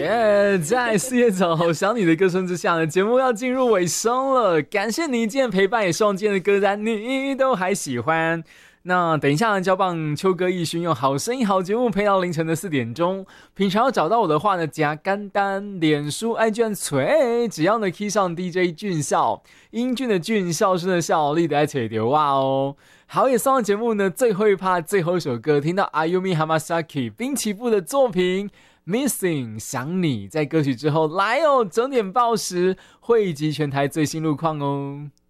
耶！在四叶草好想你的歌声之下呢，节目要进入尾声了。感谢你今天陪伴，也希望今天的歌单你都还喜欢。那等一下呢，交棒秋歌奕迅用好声音好节目陪到凌晨的4点钟。平常要找到我的话呢，加简单，脸书 IG 锤，只要呢 key 上 DJ 俊孝，英俊的俊，孝顺的孝，力的爱吹牛哇哦。好，也送到节目呢最后一趴最后一首歌，听到 Ayumi Hamasaki 滨崎步的作品 Missing 想你，在歌曲之后来哦，9点报时汇集全台最新路况哦。